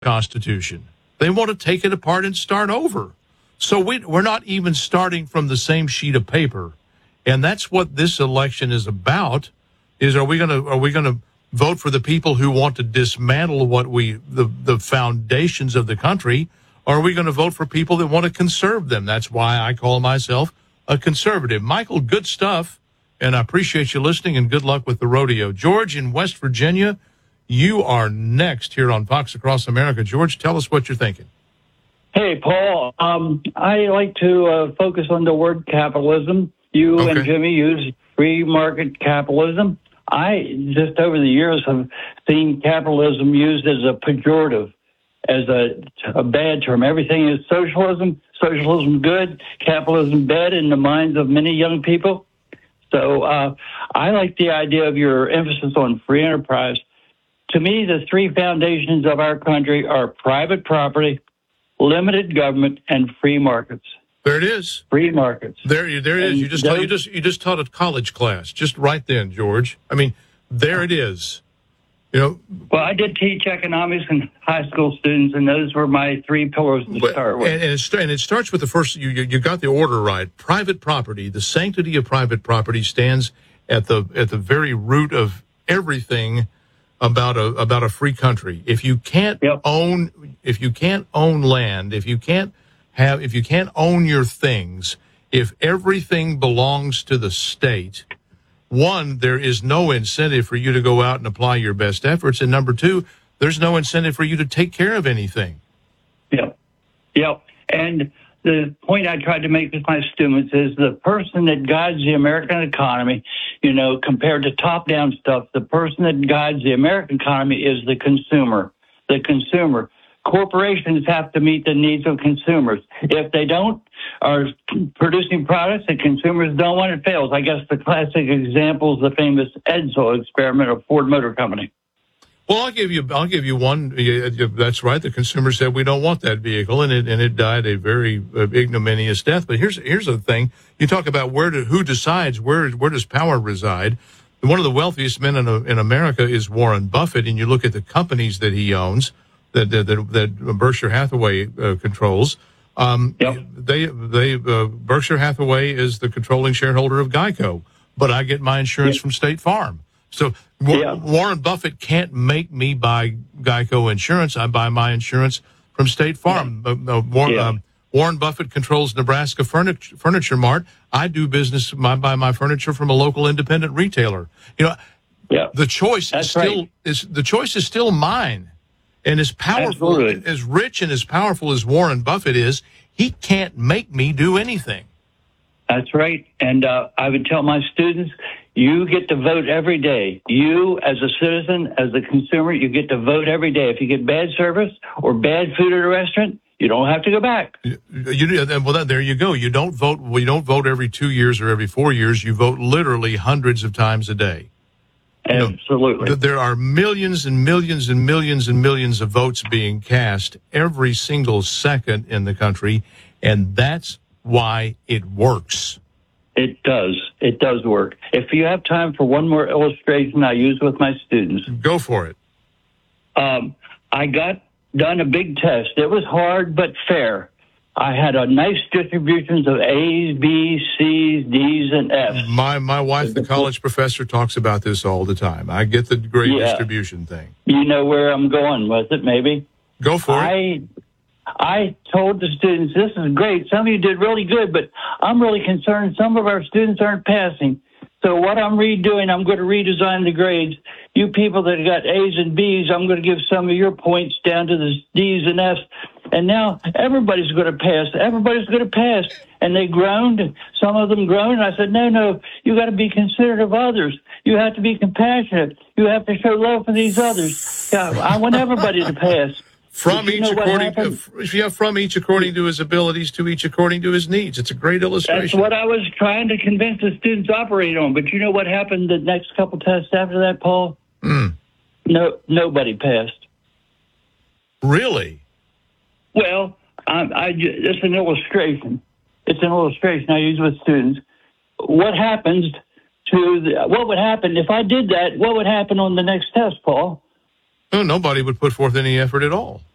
Constitution. They want to take it apart and start over. So we're not even starting from the same sheet of paper. And that's what this election is about, is are we going to vote for the people who want to dismantle the foundations of the country, or are we going to vote for people that want to conserve them? That's why I call myself a conservative. Michael, good stuff, and I appreciate you listening, and good luck with the rodeo. George in West Virginia, you are next here on Fox Across America. George, tell us what you're thinking. Hey, Paul. I like to focus on the word capitalism. You and Jimmy use free market capitalism. I just over the years have seen capitalism used as a pejorative, as a bad term. Everything is socialism. Socialism good, capitalism bad in the minds of many young people. So I like the idea of your emphasis on free enterprise. To me, the three foundations of our country are private property, limited government, and free markets. There it is. Free markets. There it is. You just taught a college class just right then, George. I mean, there it is. You know. Well, I did teach economics in high school students, and those were my three pillars to start with. And it starts with the first. You got the order right. Private property, the sanctity of private property, stands at the very root of everything about a free country. If you can't own land, if you can't own your things, if everything belongs to the state, one, there is no incentive for you to go out and apply your best efforts, and number two, there's no incentive for you to take care of anything. Yep. And the point I tried to make with my students is the person that guides the American economy, compared to top-down stuff, the person that guides the American economy is the consumer. The consumer. Corporations have to meet the needs of consumers. If they don't, are producing products that consumers don't want, it fails. I guess the classic example is the famous Edsel experiment of Ford Motor Company. Well, I'll give you one. That's right. The consumer said we don't want that vehicle, and it died a very ignominious death. But here's the thing: you talk about who decides where does power reside. One of the wealthiest men in America is Warren Buffett, and you look at the companies that he owns, that Berkshire Hathaway controls. Berkshire Hathaway is the controlling shareholder of Geico, but I get my insurance from State Farm. So Warren Buffett can't make me buy Geico insurance. I buy my insurance from State Farm. Warren Buffett controls Nebraska Furniture Mart. I do business. I buy my furniture from a local independent retailer. The choice is still mine. And as powerful, as rich and as powerful as Warren Buffett is, he can't make me do anything. That's right. And I would tell my students, you get to vote every day. You, as a citizen, as a consumer, you get to vote every day. If you get bad service or bad food at a restaurant, you don't have to go back. There you go. You don't vote. We don't vote every 2 years or every 4 years. You vote literally hundreds of times a day. Absolutely. There are millions and millions and millions and millions of votes being cast every single second in the country, and that's why it works. It does. It does work. If you have time for one more illustration I use with my students. Go for it. I got done a big test. It was hard but fair. I had a nice distributions of A's, B's, C's, D's, and F's. My wife, the college professor, talks about this all the time. I get the grade distribution thing. You know where I'm going with it, maybe? Go for it. I told the students, this is great. Some of you did really good, but I'm really concerned some of our students aren't passing. So what I'm redoing, I'm going to redesign the grades. You people that got A's and B's, I'm going to give some of your points down to the D's and F's. And now everybody's going to pass. Everybody's going to pass. And they groaned. Some of them groaned. And I said, no, you got to be considerate of others. You have to be compassionate. You have to show love for these others. I want everybody to pass. From each according to his abilities, to each according to his needs. It's a great illustration. That's what I was trying to convince the students operate on. But you know what happened the next couple tests after that, Paul? No, nobody passed. Really? Well, it's an illustration. It's an illustration I use with students. What would happen if I did that? What would happen on the next test, Paul? Well, nobody would put forth any effort at all.